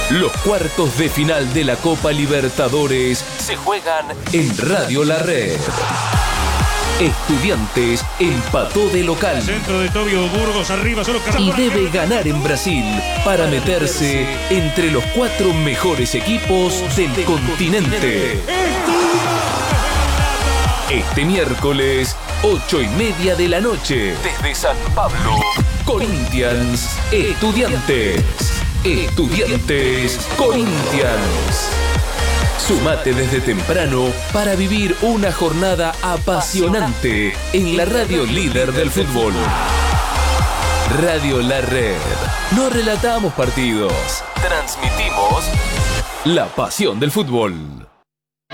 Los cuartos de final de la Copa Libertadores se juegan en Radio La Red. Estudiantes empató de local. Centro de Tobio Burgos, arriba solo y debe ganar en Brasil para meterse entre los 4 mejores equipos del continente. Este miércoles, 8:30 de la noche, desde San Pablo, Corinthians, Estudiantes. Estudiantes, Corinthians. Sumate desde temprano para vivir una jornada apasionante en la radio líder del fútbol. Radio La Red. No relatamos partidos, transmitimos la pasión del fútbol.